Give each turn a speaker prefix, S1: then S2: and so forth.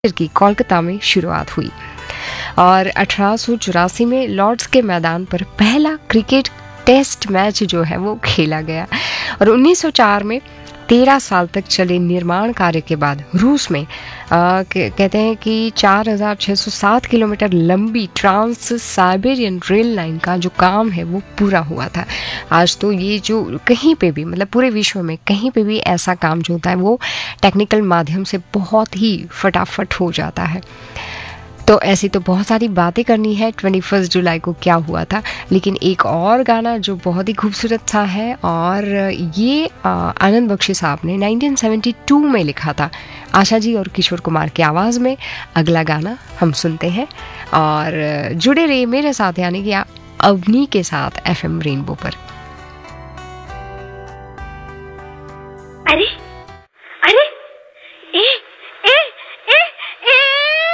S1: की कोलकाता में शुरुआत हुई और 1884 में लॉर्ड्स के मैदान पर पहला क्रिकेट टेस्ट मैच जो है वो खेला गया और 1904 में 13 साल तक चले निर्माण कार्य के बाद रूस में कहते हैं कि 4607 किलोमीटर लंबी ट्रांस साइबेरियन रेल लाइन का जो काम है वो पूरा हुआ था। आज तो ये जो कहीं पे भी मतलब पूरे विश्व में कहीं पे भी ऐसा काम जो होता है वो टेक्निकल माध्यम से बहुत ही फटाफट हो जाता है। तो ऐसी तो बहुत सारी बातें करनी है 21 जुलाई को क्या हुआ था, लेकिन एक और गाना जो बहुत ही खूबसूरत सा है और ये आनंद बख्शी साहब ने 1972 में लिखा था आशा जी और किशोर कुमार की आवाज़ में। अगला गाना हम सुनते हैं और जुड़े रहिए मेरे साथ यानी कि अवनी के साथ FM रेनबो पर।